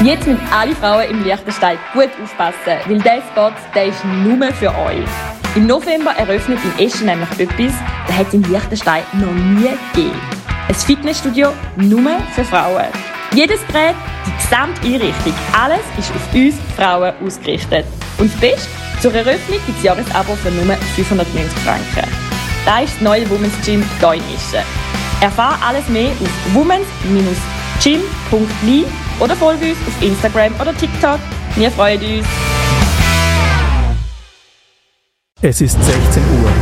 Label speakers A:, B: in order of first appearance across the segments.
A: Jetzt müssen alle Frauen im Liechtenstein gut aufpassen, weil dieser Spot, der ist nur für euch. Im November eröffnet in Eschen nämlich etwas, das hat es in Liechtenstein noch nie gegeben. Ein Fitnessstudio nur für Frauen. Jedes Gerät, die gesamte Einrichtung, alles ist auf uns Frauen ausgerichtet. Und das Beste, zur Eröffnung gibt es Jahresabo für nur 590 Franken. Das ist das neue Women's Gym hier in Eschen. Erfahre alles mehr auf womens-gym.li oder folge uns auf Instagram oder TikTok. Wir freuen uns.
B: Es ist 16 Uhr.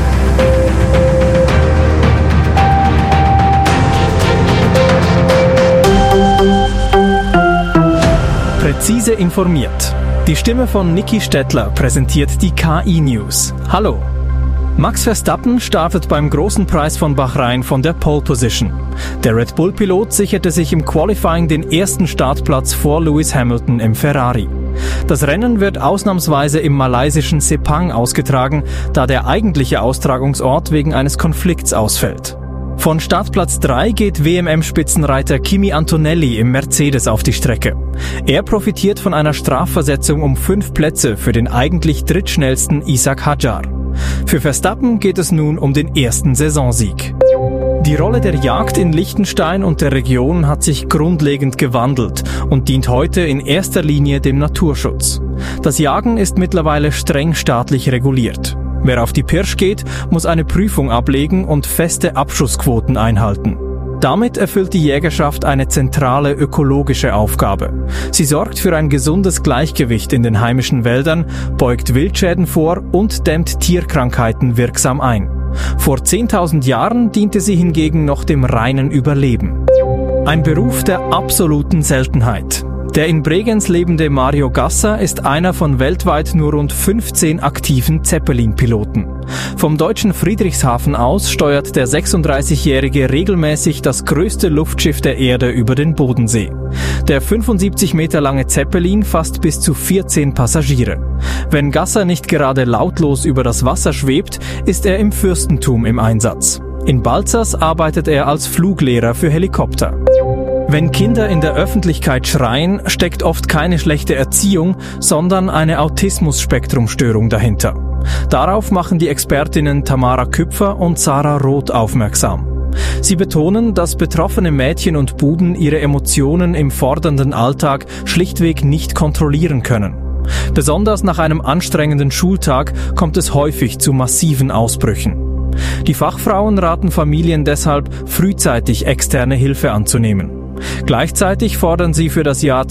B: Präzise informiert. Die Stimme von Niki Stettler präsentiert die KI-News. Hallo. Max Verstappen startet beim großen Preis von Bahrain von der Pole Position. Der Red Bull-Pilot sicherte sich im Qualifying den ersten Startplatz vor Lewis Hamilton im Ferrari. Das Rennen wird ausnahmsweise im malaysischen Sepang ausgetragen, da der eigentliche Austragungsort wegen eines Konflikts ausfällt. Von Startplatz 3 geht WMM-Spitzenreiter Kimi Antonelli im Mercedes auf die Strecke. Er profitiert von einer Strafversetzung um 5 Plätze für den eigentlich drittschnellsten Ishak Hadjar. Für Verstappen geht es nun um den ersten Saisonsieg. Die Rolle der Jagd in Liechtenstein und der Region hat sich grundlegend gewandelt und dient heute in erster Linie dem Naturschutz. Das Jagen ist mittlerweile streng staatlich reguliert. Wer auf die Pirsch geht, muss eine Prüfung ablegen und feste Abschussquoten einhalten. Damit erfüllt die Jägerschaft eine zentrale ökologische Aufgabe. Sie sorgt für ein gesundes Gleichgewicht in den heimischen Wäldern, beugt Wildschäden vor und dämmt Tierkrankheiten wirksam ein. Vor 10.000 Jahren diente sie hingegen noch dem reinen Überleben. Ein Beruf der absoluten Seltenheit. Der in Bregenz lebende Mario Gasser ist einer von weltweit nur rund 15 aktiven Zeppelin-Piloten. Vom deutschen Friedrichshafen aus steuert der 36-Jährige regelmäßig das größte Luftschiff der Erde über den Bodensee. Der 75 Meter lange Zeppelin fasst bis zu 14 Passagiere. Wenn Gasser nicht gerade lautlos über das Wasser schwebt, ist er im Fürstentum im Einsatz. In Balzers arbeitet er als Fluglehrer für Helikopter. Wenn Kinder in der Öffentlichkeit schreien, steckt oft keine schlechte Erziehung, sondern eine Autismus-Spektrum-Störung dahinter. Darauf machen die Expertinnen Tamara Küpfer und Sarah Roth aufmerksam. Sie betonen, dass betroffene Mädchen und Buben ihre Emotionen im fordernden Alltag schlichtweg nicht kontrollieren können. Besonders nach einem anstrengenden Schultag kommt es häufig zu massiven Ausbrüchen. Die Fachfrauen raten Familien deshalb, frühzeitig externe Hilfe anzunehmen. Gleichzeitig fordern sie für das Jahr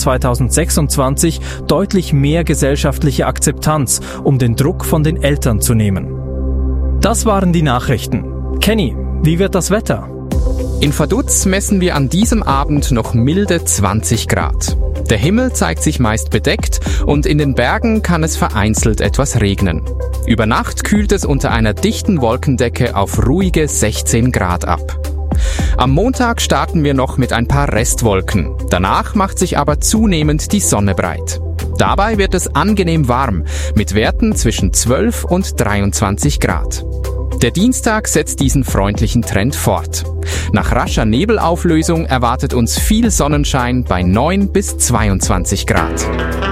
B: 2026 deutlich mehr gesellschaftliche Akzeptanz, um den Druck von den Eltern zu nehmen. Das waren die Nachrichten. Kenny, wie wird das Wetter?
C: In Vaduz messen wir an diesem Abend noch milde 20 Grad. Der Himmel zeigt sich meist bedeckt und in den Bergen kann es vereinzelt etwas regnen. Über Nacht kühlt es unter einer dichten Wolkendecke auf ruhige 16 Grad ab. Am Montag starten wir noch mit ein paar Restwolken. Danach macht sich aber zunehmend die Sonne breit. Dabei wird es angenehm warm, mit Werten zwischen 12 und 23 Grad. Der Dienstag setzt diesen freundlichen Trend fort. Nach rascher Nebelauflösung erwartet uns viel Sonnenschein bei 9 bis 22 Grad.